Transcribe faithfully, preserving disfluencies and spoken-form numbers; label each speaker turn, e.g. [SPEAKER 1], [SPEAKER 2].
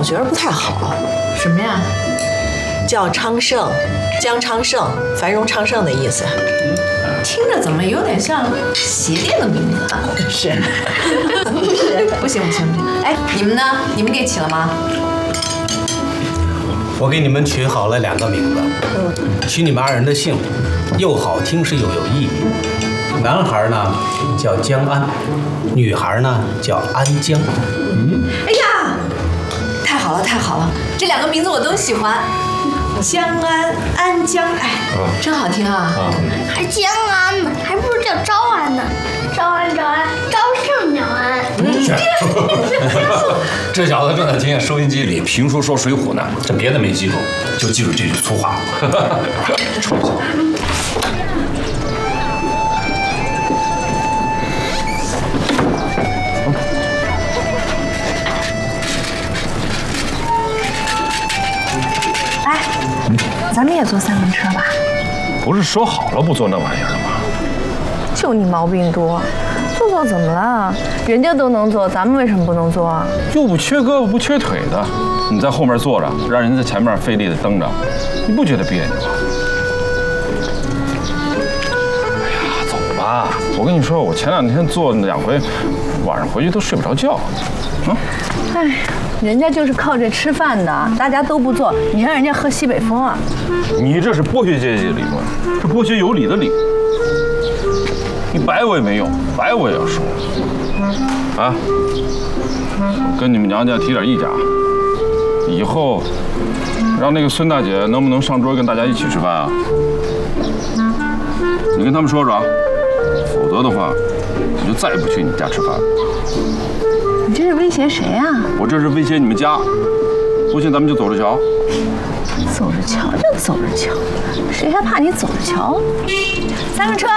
[SPEAKER 1] 我觉得不太好。
[SPEAKER 2] 什么呀？
[SPEAKER 1] 叫昌盛，江昌盛，繁荣昌盛的意思。
[SPEAKER 2] 听着怎么有点像鞋店的名字啊？
[SPEAKER 1] 是，
[SPEAKER 2] 是，不行不行不行！哎，你们呢？你们给起了吗？
[SPEAKER 3] 我给你们取好了两个名字，取你们二人的姓，又好听是又有意义。男孩呢叫江安，女孩呢叫安江。
[SPEAKER 2] 嗯，哎呀，太好了太好了，这两个名字我都喜欢。江安、安江，哎，真好听啊！
[SPEAKER 4] 还江安呢，还不如叫招安呢。招安，招安，招胜鸟安。
[SPEAKER 5] 这小子正在听见收音机里评书说《水浒》呢，这别的没记住，就记住这句粗话。臭小子！
[SPEAKER 6] 哎，咱们也坐三轮车吧？
[SPEAKER 7] 不是说好了不坐那玩意儿了吗？
[SPEAKER 6] 就你毛病多，坐坐怎么了？人家都能坐，咱们为什么不能坐啊？
[SPEAKER 7] 又不缺胳膊不缺腿的，你在后面坐着，让人在前面费力的蹬着，你不觉得别扭啊？哎呀，走吧！我跟你说，我前两天坐两回，晚上回去都睡不着觉。啊！
[SPEAKER 6] 哎，人家就是靠这吃饭的，大家都不坐，你让人家喝西北风啊？
[SPEAKER 7] 你这是剥削阶级理论，是剥削有理的理。你白我也没用，白我也要说。啊！跟你们娘家提点意见啊，以后让那个孙大姐能不能上桌跟大家一起吃饭啊？你跟他们说说啊，否则的话，我就再也不去你家吃饭了。
[SPEAKER 6] 你这是威胁谁啊？
[SPEAKER 7] 我这是威胁你们家，不信咱们就走着瞧。
[SPEAKER 6] 走着瞧就走着瞧，谁还怕你走着瞧？三轮车。